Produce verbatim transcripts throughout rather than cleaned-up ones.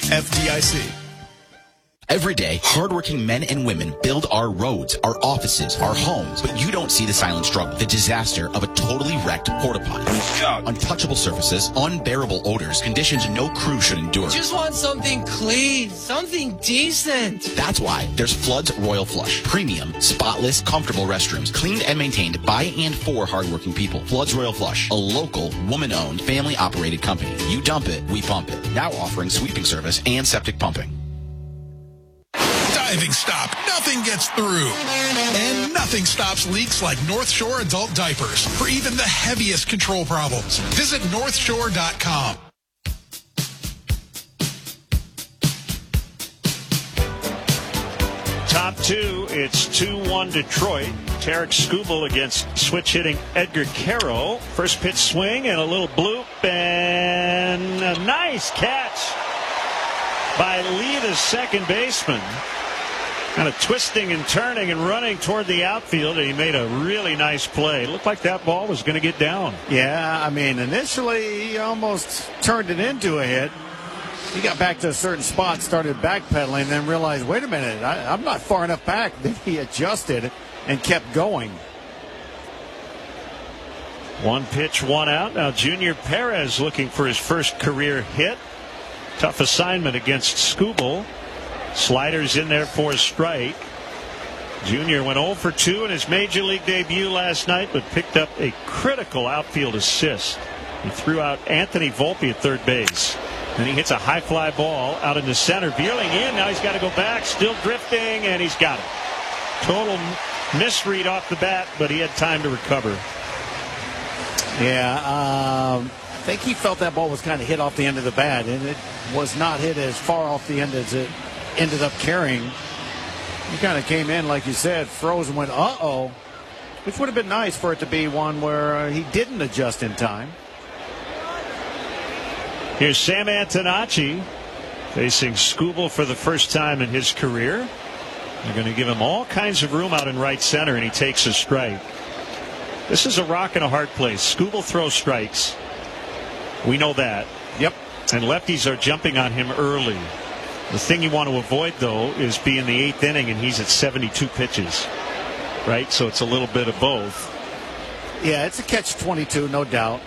F D I C. Every day, hardworking men and women build our roads, our offices, our homes, but you don't see the silent struggle, the disaster of a totally wrecked porta potty. Untouchable surfaces, unbearable odors, conditions no crew should endure. Just want something clean, something decent. That's why there's Flood's Royal Flush. Premium, spotless, comfortable restrooms, cleaned and maintained by and for hardworking people. Flood's Royal Flush, a local, woman-owned, family-operated company. You dump it, we pump it. Now offering sweeping service and septic pumping. Diving stop. Nothing gets through. And nothing stops leaks like North Shore adult diapers for even the heaviest control problems. Visit north shore dot com. Top two, it's two one Detroit. Tarek Skubal against switch-hitting Edgar Carroll. First pitch swing and a little bloop, and a nice catch by Lee, the second baseman. Kind of twisting and turning and running toward the outfield, and he made a really nice play. It looked like that ball was going to get down. Yeah, I mean, initially he almost turned it into a hit. He got back to a certain spot, started backpedaling, then realized, wait a minute, I, I'm not far enough back. Then he adjusted and kept going. One pitch, one out. Now Junior Perez looking for his first career hit. Tough assignment against Skubal. Sliders in there for a strike. Junior went oh for two in his major league debut last night, but picked up a critical outfield assist. He threw out Anthony Volpe at third base. Then he hits a high fly ball out into center. Bierling in. Now he's got to go back. Still drifting, and he's got it. Total misread off the bat, but he had time to recover. Yeah, um, I think he felt that ball was kind of hit off the end of the bat, and it was not hit as far off the end as it ended up carrying. He kind of came in, like you said, froze and went, uh-oh, which would have been nice for it to be one where uh, he didn't adjust in time. Here's Sam Antonacci facing Skubal for the first time in his career. They're going to give him all kinds of room out in right center, and he takes a strike. This is a rock and a hard place. Skubal throws strikes. We know that. Yep. And lefties are jumping on him early. The thing you want to avoid, though, is being the eighth inning and he's at seventy-two pitches. Right? So it's a little bit of both. Yeah, it's a catch twenty-two, no doubt.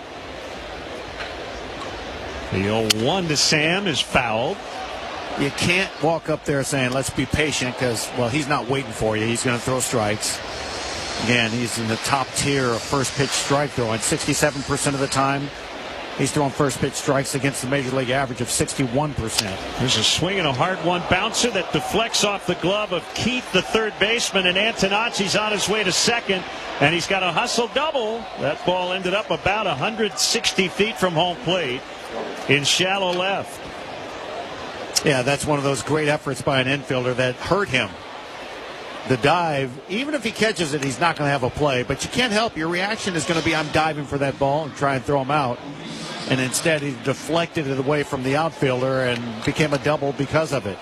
The oh one to Sam is fouled. You can't walk up there saying, let's be patient, because, well, he's not waiting for you. He's going to throw strikes. Again, he's in the top tier of first pitch strike throwing. sixty-seven percent of the time, he's throwing first pitch strikes against the major league average of sixty-one percent. There's a swing and a hard one bouncer that deflects off the glove of Keith, the third baseman, and Antonacci's on his way to second, and he's got a hustle double. That ball ended up about one hundred sixty feet from home plate in shallow left. Yeah, that's one of those great efforts by an infielder that hurt him. The dive, even if he catches it, he's not going to have a play. But you can't help. Your reaction is going to be, I'm diving for that ball and try and throw him out. And instead, he deflected it away from the outfielder and became a double because of it.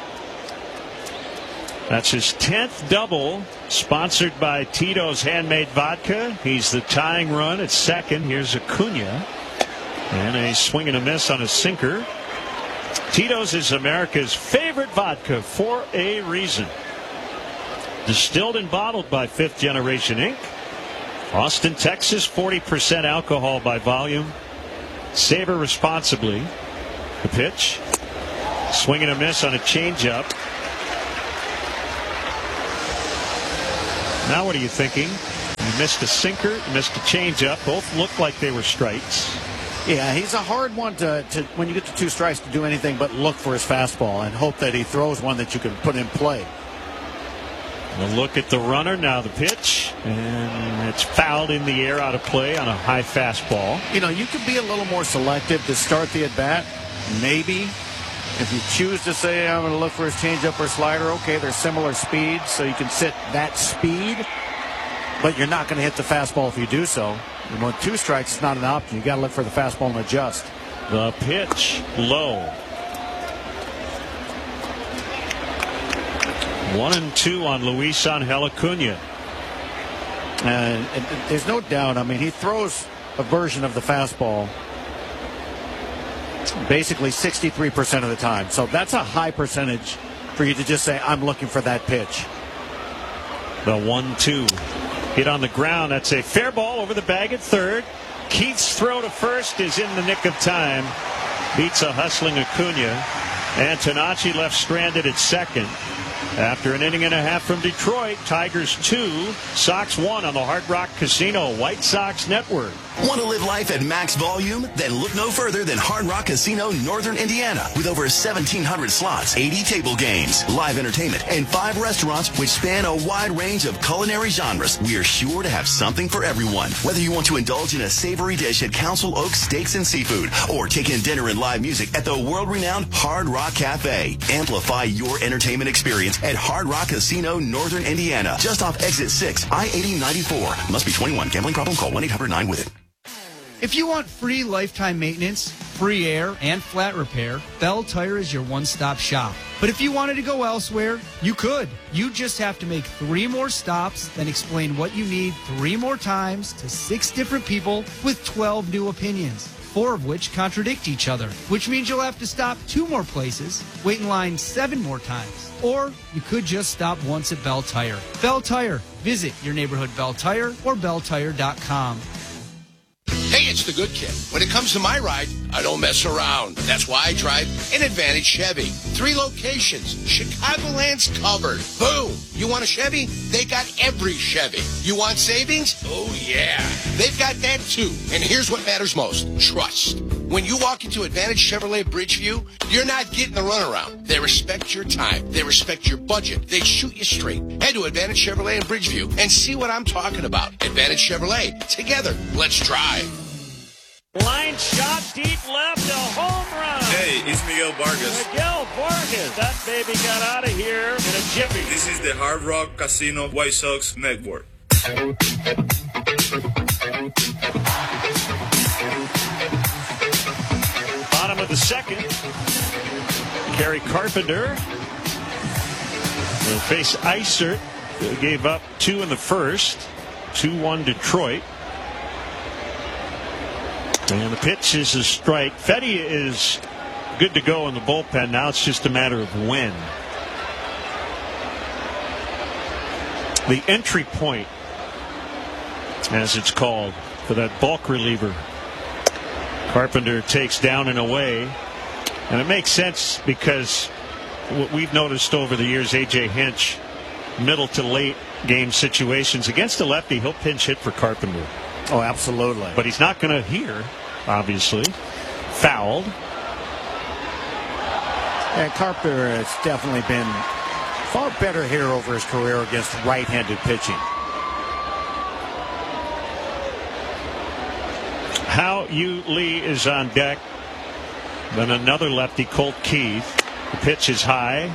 That's his tenth double, sponsored by Tito's Handmade Vodka. He's the tying run at second. Here's Acuna. And a swing and a miss on a sinker. Tito's is America's favorite vodka for a reason. Distilled and bottled by Fifth Generation Incorporated. Austin, Texas, forty percent alcohol by volume. Savor responsibly. The pitch. Swing and a miss on a changeup. Now what are you thinking? You missed a sinker, you missed a changeup. Both looked like they were strikes. Yeah, he's a hard one to, to, when you get to two strikes, to do anything but look for his fastball and hope that he throws one that you can put in play. A look at the runner, now the pitch, and it's fouled in the air out of play on a high fastball. You know, you could be a little more selective to start the at-bat, maybe. If you choose to say, I'm going to look for his changeup or slider, okay, they're similar speeds, so you can sit that speed, but you're not going to hit the fastball if you do so. And with two strikes, it's not an option. You got to look for the fastball and adjust. The pitch, low. One and two on Luis Angel Acuna. And, and there's no doubt, I mean, he throws a version of the fastball basically sixty-three percent of the time. So that's a high percentage for you to just say, I'm looking for that pitch. The one two hit on the ground. That's a fair ball over the bag at third. Keith's throw to first is in the nick of time. Beats a hustling Acuna. And Tanacci left stranded at second. After an inning and a half from Detroit, Tigers two, Sox one on the Hard Rock Casino White Sox Network. Want to live life at max volume? Then look no further than Hard Rock Casino Northern Indiana. With over seventeen hundred slots, eighty table games, live entertainment, and five restaurants which span a wide range of culinary genres, we are sure to have something for everyone. Whether you want to indulge in a savory dish at Council Oaks Steaks and Seafood or take in dinner and live music at the world-renowned Hard Rock Cafe, amplify your entertainment experience at Hard Rock Casino Northern Indiana. Just off Exit six, I eighty ninety-four. Must be twenty-one. Gambling problem? Call one eight hundred nine with it. If you want free lifetime maintenance, free air, and flat repair, Bell Tire is your one-stop shop. But if you wanted to go elsewhere, you could. You just have to make three more stops, then explain what you need three more times to six different people with twelve new opinions, four of which contradict each other, which means you'll have to stop two more places, wait in line seven more times. Or you could just stop once at Bell Tire. Bell Tire. Visit your neighborhood Bell Tire or bell tire dot com. Hey, it's the good kid. When it comes to my ride, I don't mess around. That's why I drive an Advantage Chevy. Three locations. Chicagoland's covered. Boom. You want a Chevy? They got every Chevy. You want savings? Oh, yeah. They've got that, too. And here's what matters most. Trust. When you walk into Advantage Chevrolet Bridgeview, you're not getting the runaround. They respect your time. They respect your budget. They shoot you straight. Head to Advantage Chevrolet in Bridgeview and see what I'm talking about. Advantage Chevrolet. Together, let's drive. Line shot deep left, a home run. Hey, it's Miguel Vargas. Miguel Vargas. That baby got out of here in a jiffy. This is the Hard Rock Casino White Sox Network. Bottom of the second. Kerry Carpenter will face Eisert. They gave up two in the first. two one Detroit. And the pitch is a strike. Fetty is good to go in the bullpen. Now it's just a matter of when. The entry point, as it's called, for that bulk reliever. Carpenter takes down and away. And it makes sense because what we've noticed over the years, A J Hinch, middle to late game situations against a lefty, he'll pinch hit for Carpenter. Oh, absolutely. But he's not going to hear, obviously. Fouled. And Carpenter has definitely been far better hitter over his career against right-handed pitching. Hao Yu Lee is on deck. Then another lefty, Colt Keith. The pitch is high.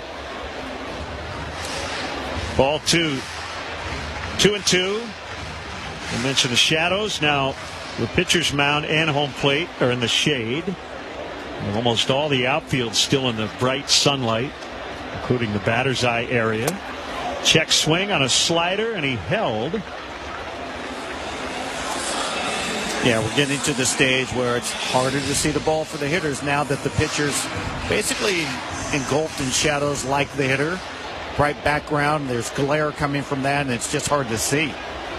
Ball two. Two and two. I mentioned the shadows. Now the pitcher's mound and home plate are in the shade. And almost all the outfield still in the bright sunlight, including the batter's eye area. Check swing on a slider, and he held. Yeah, we're getting to the stage where it's harder to see the ball for the hitters now that the pitcher's basically engulfed in shadows like the hitter. Bright background, there's glare coming from that, and it's just hard to see.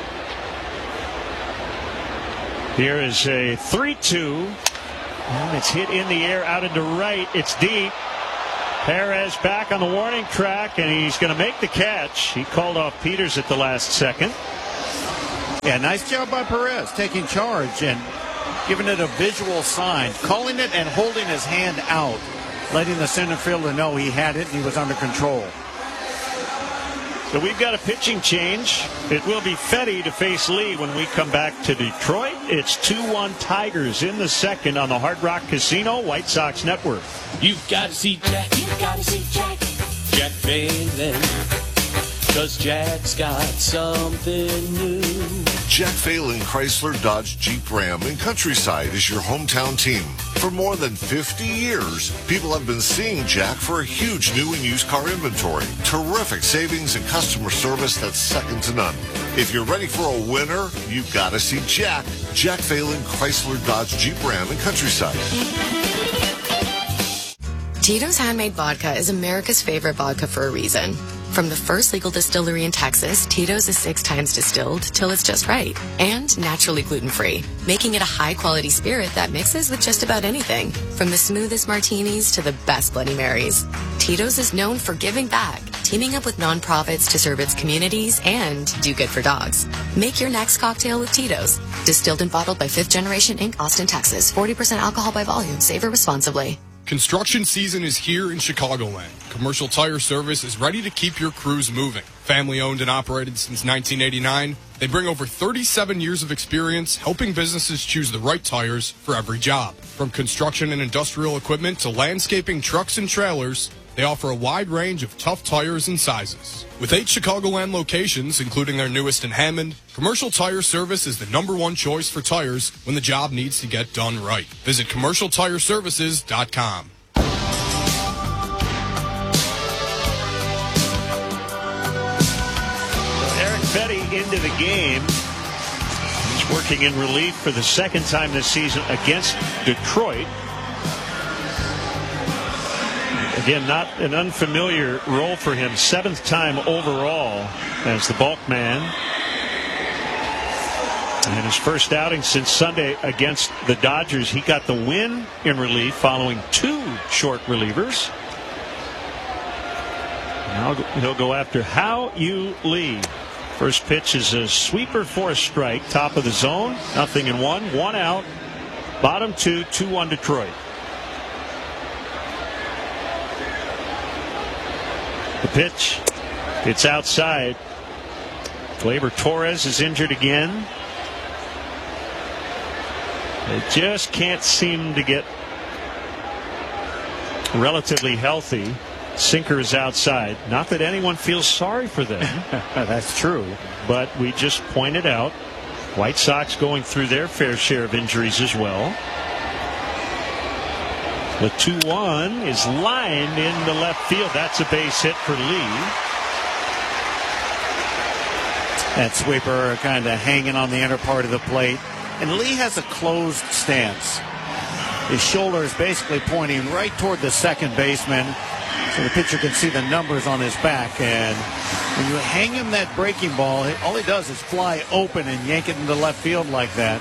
Here is a three two. And it's hit in the air out into right. It's deep. Perez back on the warning track, and he's going to make the catch. He called off Peters at the last second. Yeah, nice job by Perez taking charge and giving it a visual sign, calling it and holding his hand out, letting the center fielder know he had it and he was under control. So we've got a pitching change. It will be Fetty to face Lee when we come back to Detroit. It's two one Tigers in the second on the Hard Rock Casino White Sox Network. You've got to see Jack. You've got to see Jack. Jack Phelan. Cause Jack's got something new. Jack Phelan Chrysler Dodge Jeep Ram in Countryside is your hometown team. For more than fifty years, people have been seeing Jack for a huge new and used car inventory. Terrific savings and customer service that's second to none. If you're ready for a winner, you've got to see Jack. Jack Phelan Chrysler Dodge Jeep Ram in Countryside. Tito's Handmade Vodka is America's favorite vodka for a reason. From the first legal distillery in Texas, Tito's is six times distilled till it's just right. And naturally gluten-free, making it a high-quality spirit that mixes with just about anything. From the smoothest martinis to the best Bloody Marys. Tito's is known for giving back, teaming up with nonprofits to serve its communities and do good for dogs. Make your next cocktail with Tito's. Distilled and bottled by Fifth Generation Incorporated, Austin, Texas. forty percent alcohol by volume. Savor responsibly. Construction season is here in Chicagoland. Commercial Tire Service is ready to keep your crews moving. Family owned and operated since nineteen eighty-nine, they bring over thirty-seven years of experience helping businesses choose the right tires for every job. From construction and industrial equipment to landscaping trucks and trailers, they offer a wide range of tough tires and sizes. With eight Chicagoland locations, including their newest in Hammond, Commercial Tire Service is the number one choice for tires when the job needs to get done right. Visit commercial tire services dot com. Eric Petty into the game. He's working in relief for the second time this season against Detroit. Again, not an unfamiliar role for him. Seventh time overall as the bulk man. And his first outing since Sunday against the Dodgers. He got the win in relief following two short relievers. Now he'll go after Hao-Yu Lee. First pitch is a sweeper for a strike. Top of the zone. Nothing in one. One out. Bottom two. two one Detroit. The pitch, it's outside. Gleyber Torres is injured again. They just can't seem to get relatively healthy. Sinker is outside. Not that anyone feels sorry for them. That's true. But we just pointed out White Sox going through their fair share of injuries as well. The two one is lined into left field. That's a base hit for Lee. That sweeper kind of hanging on the inner part of the plate. And Lee has a closed stance. His shoulder is basically pointing right toward the second baseman, so the pitcher can see the numbers on his back. And when you hang him that breaking ball, all he does is fly open and yank it into left field like that.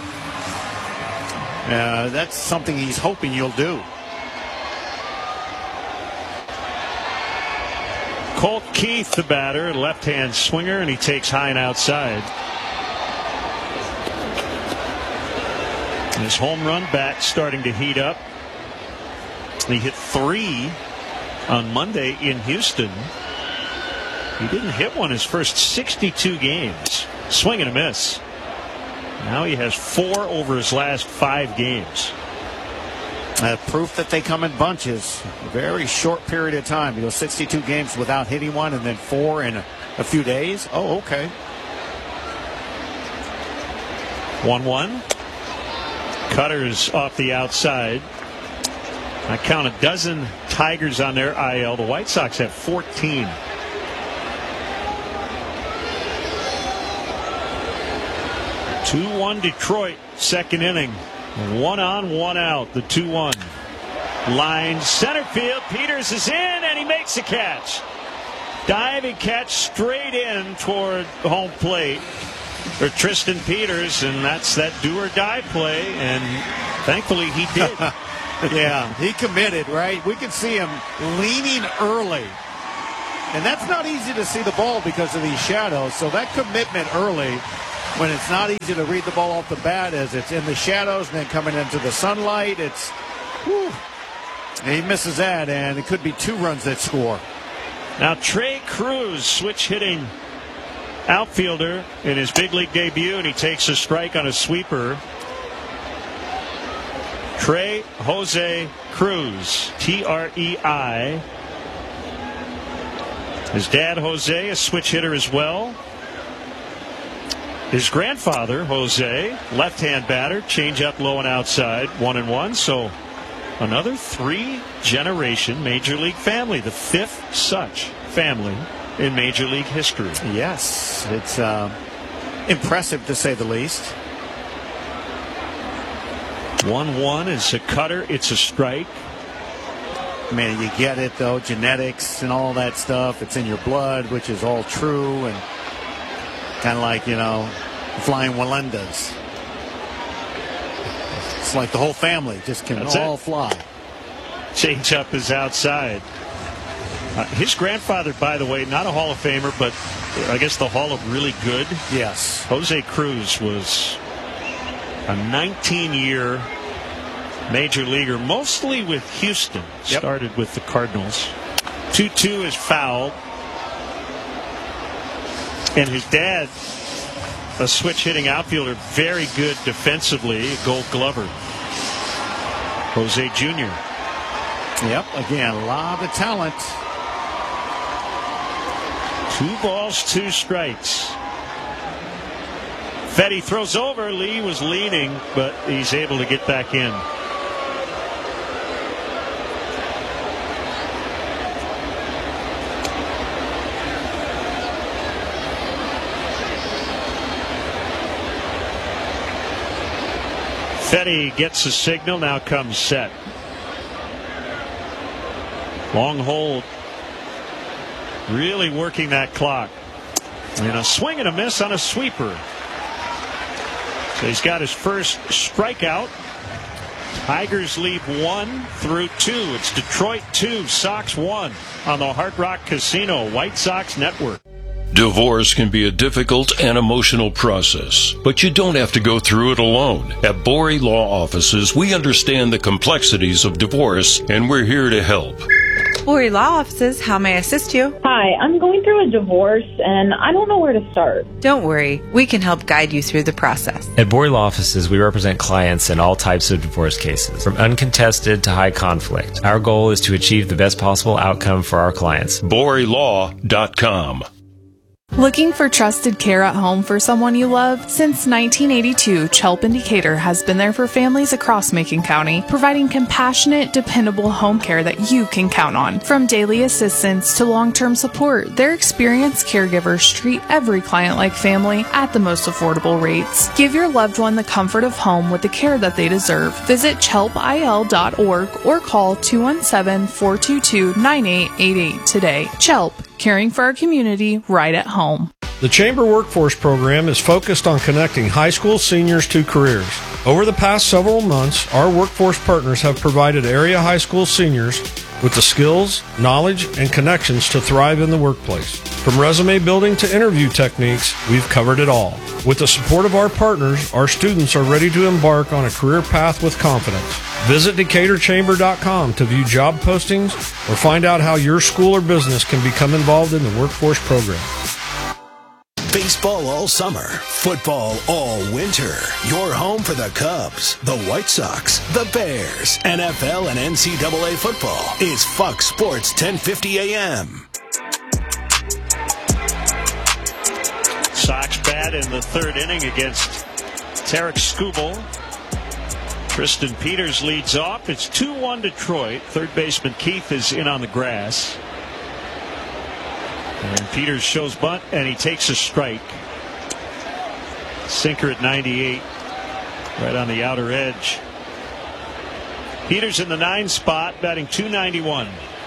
Uh, that's something he's hoping you'll do. Colt Keith, the batter, left-hand swinger, and he takes high and outside. His home run bat starting to heat up. He hit three on Monday in Houston. He didn't hit one his first sixty-two games. Swing and a miss. Now he has four over his last five games. Uh, proof that they come in bunches. A very short period of time. You go sixty-two games without hitting one, and then four in a, a few days. Oh, okay. one one. Cutter's off the outside. I count a dozen Tigers on their I L. The White Sox have fourteen. two one Detroit, second inning. One on, one out. The two one. Line center field. Peters is in, and he makes a catch. Diving catch straight in toward home plate for Tristan Peters, and that's that do or die play, and thankfully he did. Yeah, he committed, right? We could see him leaning early. And that's not easy to see the ball because of these shadows. So that commitment early, when it's not easy to read the ball off the bat as it's in the shadows and then coming into the sunlight, it's, whew, he misses that, and it could be two runs that score. Now Trey Cruz, switch hitting outfielder in his big league debut, and he takes a strike on a sweeper. Trey Jose Cruz, T R E I. His dad Jose, a switch hitter as well. His grandfather, Jose, left-hand batter, change up low and outside, one and one. So another three-generation Major League family, the fifth such family in Major League history. Yes, it's uh, impressive to say the least. one one is a cutter. It's a strike. I mean, you get it, though, genetics and all that stuff. It's in your blood, which is all true, and kind of like, you know, flying Walendas. It's like the whole family just can That's all it. fly. Change up is outside. Uh, his grandfather, by the way, not a Hall of Famer, but I guess the Hall of Really Good. Yes. Jose Cruz was a nineteen-year major leaguer, mostly with Houston. Yep. Started with the Cardinals. two two is fouled. And his dad, a switch-hitting outfielder, very good defensively, a Gold Glover. Jose Junior Yep, again, a lot of talent. Two balls, two strikes. Fetty throws over. Lee was leaning, but he's able to get back in. Fetty gets a signal. Now comes set. Long hold. Really working that clock. And a swing and a miss on a sweeper. So he's got his first strikeout. Tigers lead one through two. It's Detroit two, Sox one on the Hard Rock Casino White Sox Network. Divorce can be a difficult and emotional process, but you don't have to go through it alone. At Borey Law Offices, we understand the complexities of divorce, and we're here to help. Borey Law Offices, how may I assist you? Hi, I'm going through a divorce, and I don't know where to start. Don't worry, we can help guide you through the process. At Borey Law Offices, we represent clients in all types of divorce cases, from uncontested to high conflict. Our goal is to achieve the best possible outcome for our clients. Borey Law dot com. Looking for trusted care at home for someone you love? Since nineteen eighty-two, Chelp in Decatur has been there for families across Macon County, providing compassionate, dependable home care that you can count on. From daily assistance to long-term support, their experienced caregivers treat every client like family at the most affordable rates. Give your loved one the comfort of home with the care that they deserve. Visit chelp I L dot org or call two one seven, four two two, nine eight eight eight today. Chelp, caring for our community right at home. The Chamber Workforce Program is focused on connecting high school seniors to careers. Over the past several months, our workforce partners have provided area high school seniors with the skills, knowledge, and connections to thrive in the workplace. From resume building to interview techniques, we've covered it all. With the support of our partners, our students are ready to embark on a career path with confidence. Visit Decatur Chamber dot com to view job postings or find out how your school or business can become involved in the workforce program. Baseball all summer, football all winter. Your home for the Cubs, the White Sox, the Bears, N F L and N C double A football is Fox Sports ten fifty A M. Sox bat in the third inning against Tarek Skubal. Tristan Peters leads off. It's two one Detroit. Third baseman Keith is in on the grass. And Peters shows bunt, and he takes a strike. Sinker at ninety-eight, right on the outer edge. Peters in the nine spot, batting two ninety-one.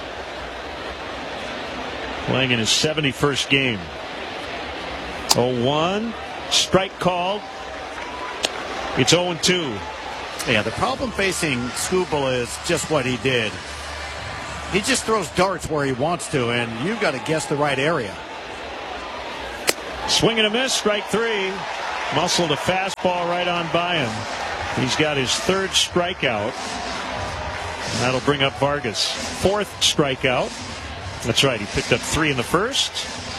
Playing in his seventy-first game. oh one, strike called. It's oh two. Yeah, the problem facing Skubal is just what he did. He just throws darts where he wants to, and you've got to guess the right area. Swing and a miss, strike three. Muscled a fastball right on by him. He's got his third strikeout. And that'll bring up Vargas. Fourth strikeout. That's right, he picked up three in the first.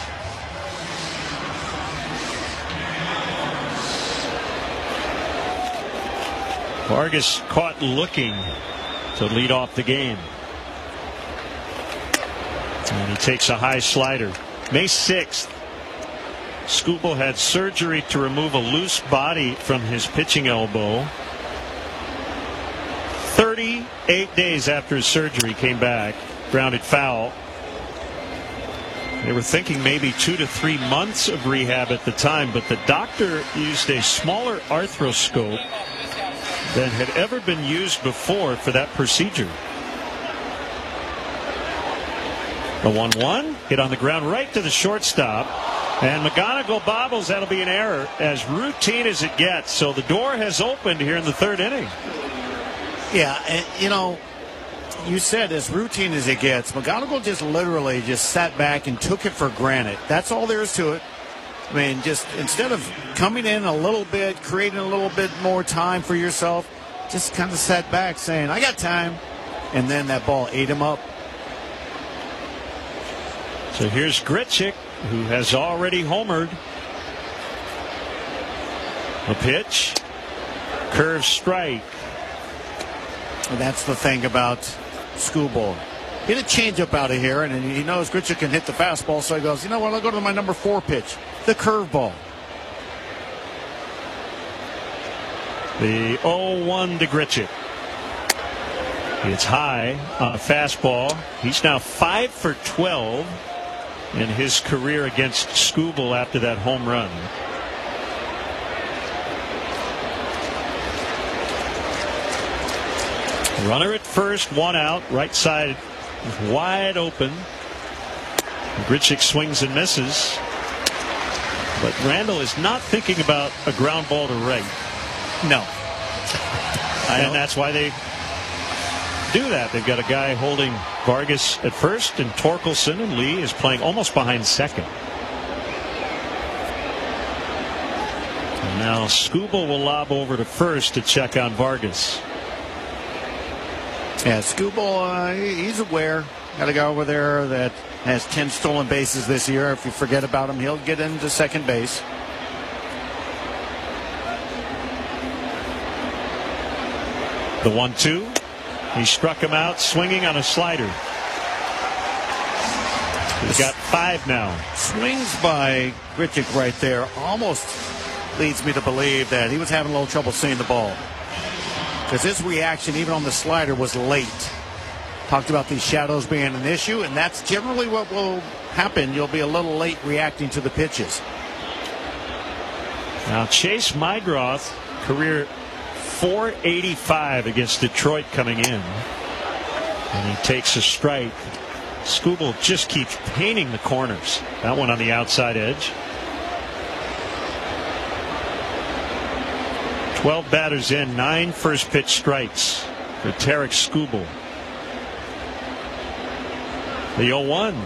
Vargas caught looking to lead off the game. And he takes a high slider. May sixth, Skubal had surgery to remove a loose body from his pitching elbow. thirty-eight days after his surgery, came back, grounded foul. They were thinking maybe two to three months of rehab at the time, but the doctor used a smaller arthroscope than had ever been used before for that procedure. The one one hit on the ground right to the shortstop. And McGonigal bobbles. That'll be an error, as routine as it gets. So the door has opened here in the third inning. Yeah, and, you know, you said as routine as it gets. McGonigal just literally just sat back and took it for granted. That's all there is to it. I mean, just instead of coming in a little bit, creating a little bit more time for yourself, just kind of sat back saying, I got time. And then that ball ate him up. So here's Grichuk, who has already homered. The pitch. Curve strike. And that's the thing about Skubal. Hit a changeup out of here, and he knows Grichuk can hit the fastball, so he goes, you know what, I'll go to my number four pitch, the curveball. The oh one to Grichuk. It's high on a fastball. He's now five for twelve in his career against Skubal after that home run. Runner at first, one out. Right side is wide open. Grichuk swings and misses. But Randall is not thinking about a ground ball to right. No. And that's why they do that. They've got a guy holding Vargas at first, and Torkelson and Lee is playing almost behind second. And now Skubal will lob over to first to check on Vargas. Yeah, Skubal, uh, he's aware. Got a guy over there that has ten stolen bases this year. If you forget about him, he'll get into second base. The one two. He struck him out swinging on a slider. He's got five now. Swings by Grichuk right there almost leads me to believe that he was having a little trouble seeing the ball. Because his reaction, even on the slider, was late. Talked about these shadows being an issue, and that's generally what will happen. You'll be a little late reacting to the pitches. Now Chase Mygroth, career four eighty-five against Detroit coming in. And he takes a strike. Skubal just keeps painting the corners. That one on the outside edge. twelve batters in, nine first pitch strikes for Tarik Skubal. The oh one.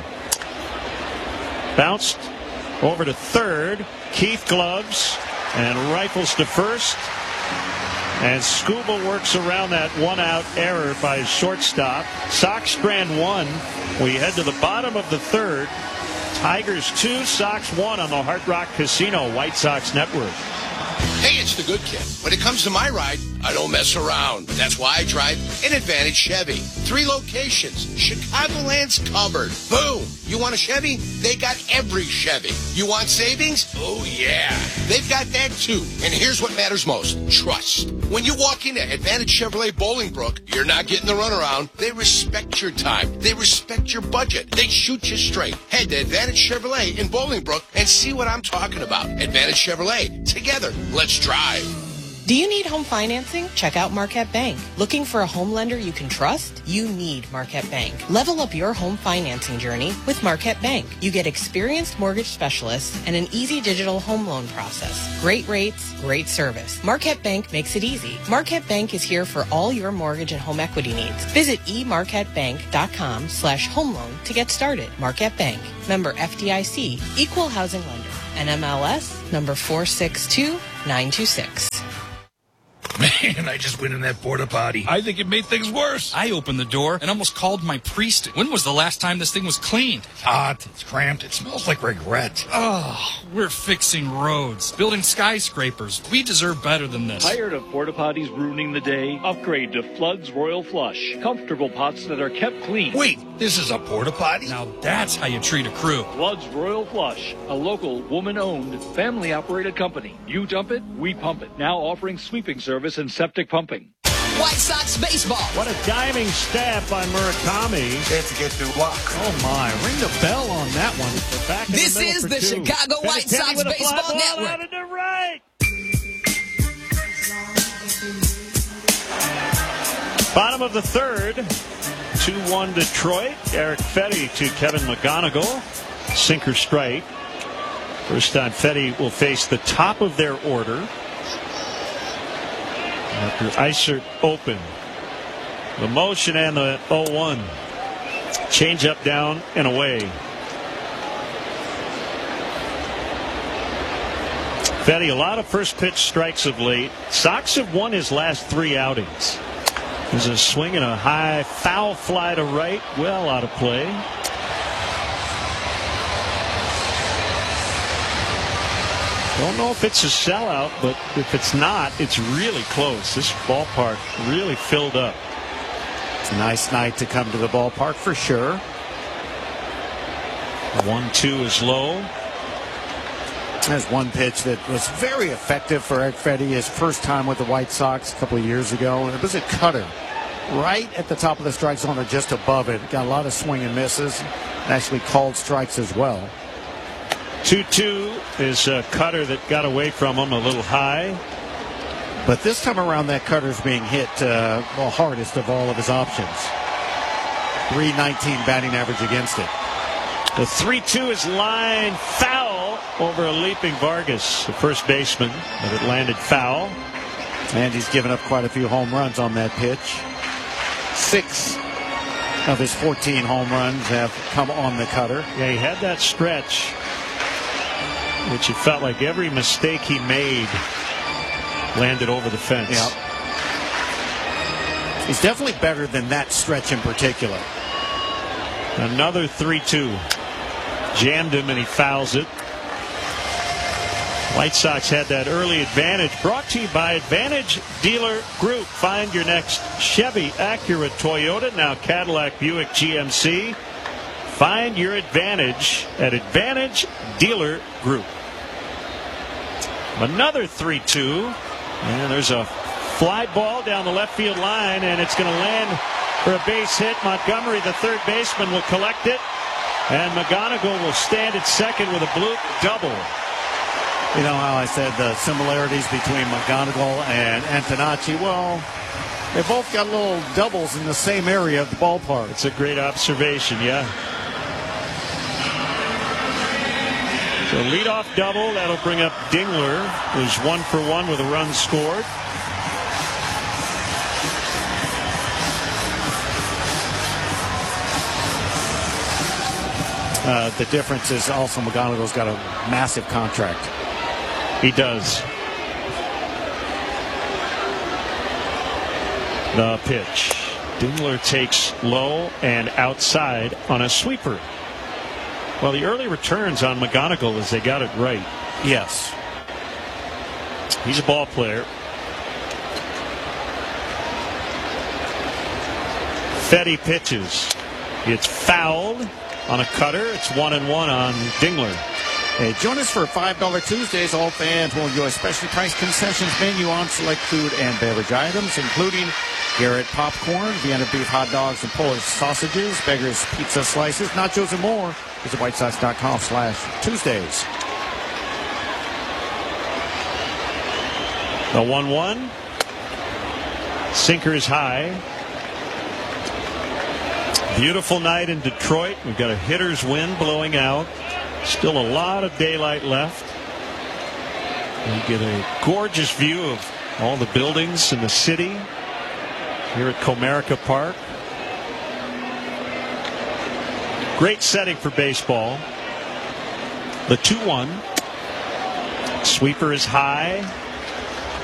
Bounced over to third. Keith gloves and rifles to first. And Skubal works around that one-out error by his shortstop. Sox strand one. We head to the bottom of the third. Tigers two, Sox one on the Hard Rock Casino White Sox Network. Hey, it's the good kid. When it comes to my ride, I don't mess around. That's why I drive an Advantage Chevy. Three locations. Chicagoland's covered. Boom. You want a Chevy? They got every Chevy. You want savings? Oh, yeah. They've got that, too. And here's what matters most. Trust. When you walk into Advantage Chevrolet Bolingbrook, you're not getting the runaround. They respect your time. They respect your budget. They shoot you straight. Head to Advantage Chevrolet in Bolingbrook and see what I'm talking about. Advantage Chevrolet. Together, let's drive. Do you need home financing? Check out Marquette Bank. Looking for a home lender you can trust? You need Marquette Bank. Level up your home financing journey with Marquette Bank. You get experienced mortgage specialists and an easy digital home loan process. Great rates, great service. Marquette Bank makes it easy. Marquette Bank is here for all your mortgage and home equity needs. Visit e marquette bank dot com slash home loan to get started. Marquette Bank. Member F D I C. Equal housing lender. N M L S number four six two nine two six. Man, I just went in that porta potty. I think it made things worse. I opened the door and almost called my priest. When was the last time this thing was cleaned? It's hot, it's cramped, it smells like regret. Oh, we're fixing roads, building skyscrapers. We deserve better than this. Tired of porta potties ruining the day? Upgrade to Flood's Royal Flush. Comfortable pots that are kept clean. Wait, this is a porta potty? Now that's how you treat a crew. Flood's Royal Flush, a local woman-owned, family-operated company. You dump it, we pump it. Now offering sweeping service and septic pumping. White Sox baseball. What a diving stab by Murakami. Chance to get through block. Oh my, ring the bell on that one. Back in this the is the two. Chicago White Sox Baseball Network. Out into right. Bottom of the third. two one Detroit. Eric Fetty to Kevin McGonigal. Sinker strike. First time Fetty will face the top of their order after Isert open. The motion and the oh one. Change up, down, and away. Fetty, a lot of first pitch strikes of late. Sox have won his last three outings. There's a swing and a high foul fly to right. Well out of play. Don't know if it's a sellout, but if it's not, it's really close. This ballpark really filled up. It's a nice night to come to the ballpark for sure. one two is low. There's one pitch that was very effective for Eric Fetty his first time with the White Sox a couple of years ago. It was a cutter right at the top of the strike zone or just above it. Got a lot of swing and misses. And actually called strikes as well. two two is a cutter that got away from him a little high. But this time around, that cutter's being hit uh, the hardest of all of his options. three nineteen batting average against it. The three two is line foul over a leaping Vargas, the first baseman, but it landed foul. And he's given up quite a few home runs on that pitch. Six of his fourteen home runs have come on the cutter. Yeah, he had that stretch, which it felt like every mistake he made landed over the fence. Yep. He's definitely better than that stretch in particular. Another three two. Jammed him and he fouls it. White Sox had that early advantage. Brought to you by Advantage Dealer Group. Find your next Chevy, Acura, Toyota, now Cadillac, Buick, G M C. Find your advantage at Advantage Dealer Group. Another three two. And there's a fly ball down the left field line, and it's going to land for a base hit. Montgomery, the third baseman, will collect it. And McGonigal will stand at second with a bloop double. You know how I said the similarities between McGonigal and Antonacci? Well, they both got little doubles in the same area of the ballpark. It's a great observation, yeah. So leadoff double, that'll bring up Dingler, who's one for one with a run scored. Uh, the difference is also McGonigal's got a massive contract. He does. The pitch. Dingler takes low and outside on a sweeper. Well, the early returns on McGonigal is they got it right. Yes. He's a ball player. Fetty pitches. It's fouled on a cutter. It's one and one on Dingler. Hey, join us for five dollar Tuesdays. All fans will enjoy specially priced concessions menu on select food and beverage items, including Garrett popcorn, Vienna beef hot dogs, and Polish sausages, Beggar's pizza slices, nachos, and more. Visit White Sox dot com slash Tuesdays. The one one. Sinker is high. Beautiful night in Detroit. We've got a hitter's wind blowing out. Still a lot of daylight left. We get a gorgeous view of all the buildings in the city here at Comerica Park. Great setting for baseball. The two one. Sweeper is high.